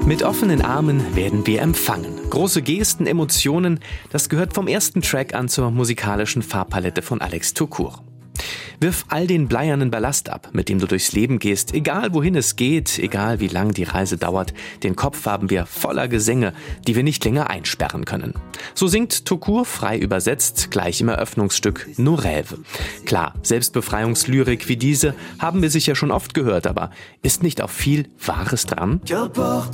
Mit offenen Armen werden wir empfangen. Große Gesten, Emotionen, das gehört vom ersten Track an zur musikalischen Farbpalette von Alex Taucour. Wirf all den bleiernen Ballast ab, mit dem du durchs Leben gehst, egal wohin es geht, egal wie lang die Reise dauert. Den Kopf haben wir voller Gesänge, die wir nicht länger einsperren können. So singt Taucour frei übersetzt gleich im Eröffnungsstück Nos Rêves. Klar, Selbstbefreiungslyrik wie diese haben wir sicher schon oft gehört, aber ist nicht auch viel Wahres dran?